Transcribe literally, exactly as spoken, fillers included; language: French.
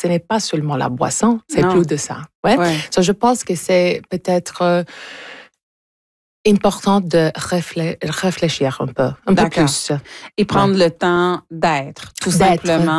ce n'est pas seulement la boisson, c'est Non. plus de ça. Ouais. Ouais. So, je pense que c'est peut-être euh, important de réflé- réfléchir un peu, un peu D'accord. plus. Et prendre Ouais. le temps d'être, tout D'être. simplement.